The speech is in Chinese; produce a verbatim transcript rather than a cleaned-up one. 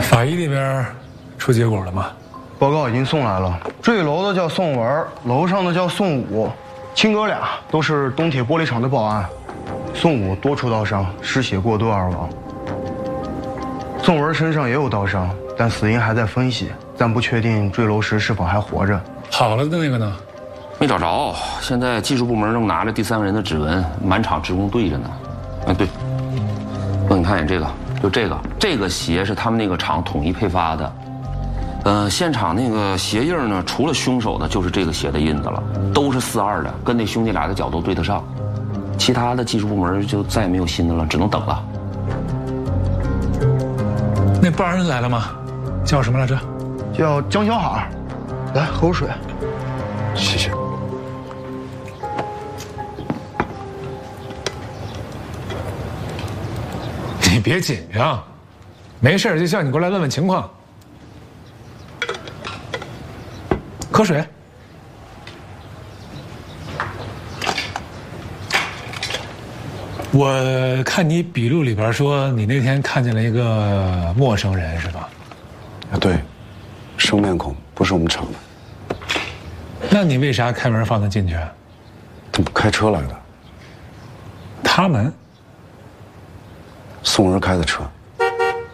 法医那边出结果了吗？ 报告已经送来了。坠楼的叫宋文，楼上的叫宋武，亲哥俩都是东铁玻璃厂的保安。宋武多处刀伤，失血过多而亡。宋文身上也有刀伤，但死因还在分析，暂不确定坠楼时是否还活着。 好了的那个呢？ 没找着，现在技术部门正拿着第三个人的指纹，满厂职工对着呢。哎，对，那你看眼这个，就这个，这个鞋是他们那个厂统一配发的。呃，现场那个鞋印呢，除了凶手的，就是这个鞋的印子了，都是四二的，跟那兄弟俩的脚都对得上。其他的技术部门就再也没有新的了，只能等了。 那报案人来了吗？叫什么来着？ 叫江小海。来，喝口水。 谢谢。 你别紧张，没事就叫你过来问问情况。喝水。我看你笔录里边说，你那天看见了一个陌生人，是吧？ 啊，对，生面孔，不是我们厂的。 那你为啥开门放他进去？ 他们开车来的。 他们？ 宋文开的车。